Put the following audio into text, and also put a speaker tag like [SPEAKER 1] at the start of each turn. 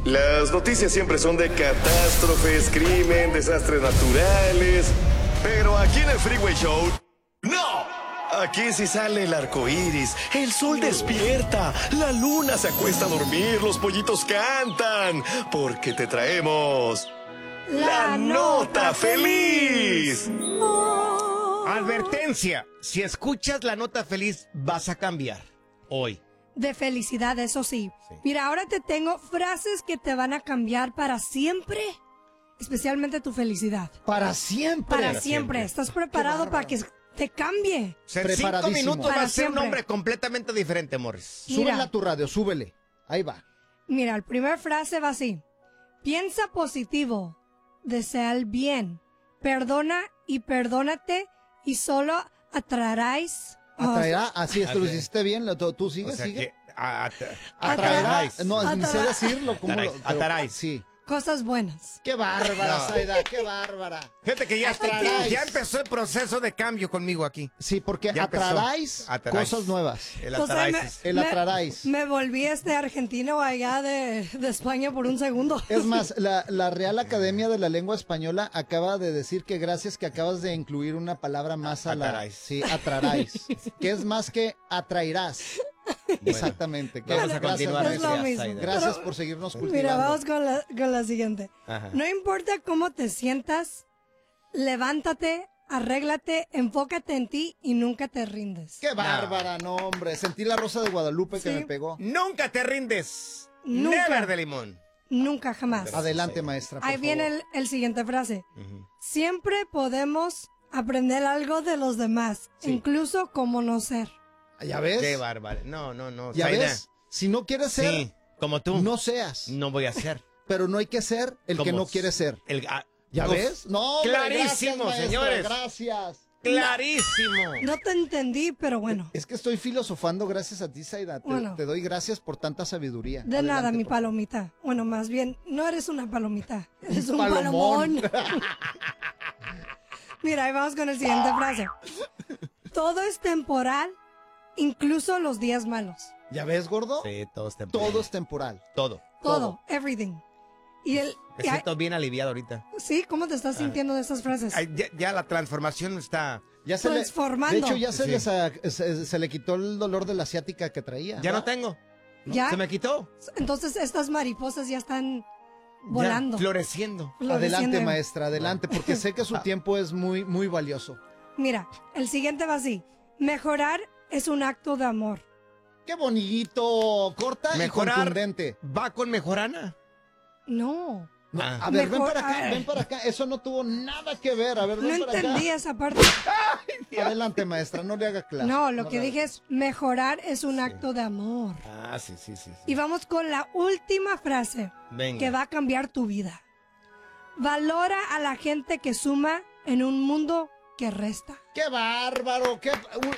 [SPEAKER 1] Las noticias siempre son de catástrofes, crimen, desastres naturales. Pero aquí en el Freeway Show, ¡no! Aquí sí sale el arco iris, el sol despierta, la luna se acuesta a dormir, los pollitos cantan. Porque te traemos la nota feliz.
[SPEAKER 2] Advertencia, si escuchas la nota feliz, vas a cambiar hoy.
[SPEAKER 3] De felicidad, eso sí. Mira, ahora te tengo frases que te van a cambiar para siempre. Especialmente tu felicidad.
[SPEAKER 4] Para siempre.
[SPEAKER 3] Para siempre. ¿Estás preparado para que te cambie?
[SPEAKER 2] O sea, en 5 minutos
[SPEAKER 3] Para
[SPEAKER 2] va a ser un
[SPEAKER 3] siempre.
[SPEAKER 2] hombre completamente diferente, Morris.
[SPEAKER 4] Súbele a tu radio, súbele. Ahí va.
[SPEAKER 3] Mira, la primera frase va así. Piensa positivo, desea el bien, perdona y perdónate y solo atraerás.
[SPEAKER 4] Atraerá, así es, tú lo hiciste bien, tú sigues,
[SPEAKER 2] O sea
[SPEAKER 4] sigue.
[SPEAKER 2] que
[SPEAKER 4] Atraerá, no,
[SPEAKER 3] Atraerá.
[SPEAKER 4] ni sé decirlo. ¿Cómo
[SPEAKER 2] Atraerá.
[SPEAKER 4] pero
[SPEAKER 2] Atraerá.
[SPEAKER 4] sí.
[SPEAKER 3] Cosas buenas.
[SPEAKER 4] Qué bárbara,
[SPEAKER 2] No.
[SPEAKER 4] Zaida, qué bárbara.
[SPEAKER 2] Fíjate que ya
[SPEAKER 4] Atraráis.
[SPEAKER 2] empezó el proceso de cambio conmigo aquí.
[SPEAKER 4] Sí, porque
[SPEAKER 2] Ya empezó.
[SPEAKER 4] atraráis
[SPEAKER 2] Atraráis.
[SPEAKER 4] cosas nuevas.
[SPEAKER 2] El
[SPEAKER 3] O sea,
[SPEAKER 2] atraráis.
[SPEAKER 4] El atraráis.
[SPEAKER 3] Me volví argentino allá de España por un segundo.
[SPEAKER 4] Es más, la Real Academia de la Lengua Española acaba de decir que gracias que acabas de incluir una palabra más a la...
[SPEAKER 2] Atraráis.
[SPEAKER 4] Sí, atraráis. Que es más que atraerás. Exactamente. Que
[SPEAKER 2] Vamos a continuar.
[SPEAKER 3] Es lo mismo.
[SPEAKER 4] Gracias
[SPEAKER 3] Pero,
[SPEAKER 4] por seguirnos cultivando.
[SPEAKER 3] Mira, vamos con la siguiente.
[SPEAKER 2] Ajá.
[SPEAKER 3] No importa cómo te sientas, levántate, arréglate, enfócate en ti y nunca te rindes.
[SPEAKER 4] Qué bárbara, no, hombre. Sentí la rosa de Guadalupe que
[SPEAKER 3] Sí.
[SPEAKER 4] me pegó.
[SPEAKER 2] Nunca te rindes.
[SPEAKER 3] Nunca.
[SPEAKER 2] Never de limón.
[SPEAKER 3] Nunca jamás.
[SPEAKER 4] Adelante, maestra, por
[SPEAKER 3] Ahí
[SPEAKER 4] favor.
[SPEAKER 3] viene el siguiente frase. Siempre podemos aprender algo de los demás,
[SPEAKER 4] Sí.
[SPEAKER 3] incluso cómo no ser.
[SPEAKER 4] ¿Ya ves?
[SPEAKER 2] Qué bárbaro. No.
[SPEAKER 4] ¿Ya
[SPEAKER 2] Zaida.
[SPEAKER 4] ves? Si no quieres ser,
[SPEAKER 2] Sí, como tú.
[SPEAKER 4] no seas.
[SPEAKER 2] No voy a ser.
[SPEAKER 4] Pero no hay que ser el que
[SPEAKER 2] Como
[SPEAKER 4] no quiere ser. ¿Ya
[SPEAKER 2] Uf,
[SPEAKER 4] ves? No, hombre,
[SPEAKER 2] clarísimo,
[SPEAKER 4] gracias, maestra,
[SPEAKER 2] señores.
[SPEAKER 4] Gracias.
[SPEAKER 2] Clarísimo.
[SPEAKER 3] No te entendí, pero bueno.
[SPEAKER 4] Es que estoy filosofando gracias a ti, Zaida.
[SPEAKER 3] Bueno.
[SPEAKER 4] Te doy gracias por tanta sabiduría.
[SPEAKER 3] De
[SPEAKER 4] Adelante,
[SPEAKER 3] nada, mi
[SPEAKER 4] por favor.
[SPEAKER 3] palomita. Bueno, más bien, no eres una palomita. Eres un
[SPEAKER 4] palomón.
[SPEAKER 3] palomón. Mira, ahí vamos con el siguiente frase. Todo es temporal, incluso los días malos.
[SPEAKER 4] ¿Ya ves, gordo?
[SPEAKER 2] Sí, todo es temporal.
[SPEAKER 4] Todo es temporal.
[SPEAKER 2] Todo.
[SPEAKER 3] Todo, everything. Y
[SPEAKER 2] Me siento bien aliviado ahorita.
[SPEAKER 3] sí, ¿cómo te estás sintiendo de estas frases?
[SPEAKER 2] Ay, ya la transformación está...
[SPEAKER 4] Ya se
[SPEAKER 3] Transformando.
[SPEAKER 4] de hecho, ya
[SPEAKER 2] Sí.
[SPEAKER 4] se le quitó el dolor de la ciática que traía.
[SPEAKER 2] Ya no
[SPEAKER 4] ¿va?
[SPEAKER 2] tengo.
[SPEAKER 3] ¿Ya?
[SPEAKER 2] Se me quitó.
[SPEAKER 3] Entonces estas mariposas ya están volando.
[SPEAKER 2] Ya, floreciendo.
[SPEAKER 4] Adelante,
[SPEAKER 3] floreciendo.
[SPEAKER 4] maestra, adelante, porque sé que su tiempo es muy, muy valioso.
[SPEAKER 3] Mira, el siguiente va así. Mejorar es un acto de amor.
[SPEAKER 4] ¡Qué bonito! Corta y
[SPEAKER 2] Mejorar
[SPEAKER 4] contundente.
[SPEAKER 2] va con mejorana.
[SPEAKER 3] No.
[SPEAKER 4] No,
[SPEAKER 2] Ah.
[SPEAKER 4] a ver,
[SPEAKER 3] Mejor-
[SPEAKER 4] ven para acá. Eso no tuvo nada que ver. A ver,
[SPEAKER 3] No
[SPEAKER 4] ven para
[SPEAKER 3] entendí
[SPEAKER 4] acá.
[SPEAKER 3] esa parte.
[SPEAKER 4] Adelante, maestra, no le haga clase.
[SPEAKER 3] No, lo que
[SPEAKER 4] le
[SPEAKER 3] dije es mejorar es un acto de amor.
[SPEAKER 2] Ah, sí.
[SPEAKER 3] Y vamos con la última frase
[SPEAKER 2] Venga.
[SPEAKER 3] que va a cambiar tu vida. Valora a la gente que suma en un mundo que resta.
[SPEAKER 4] ¡Qué bárbaro!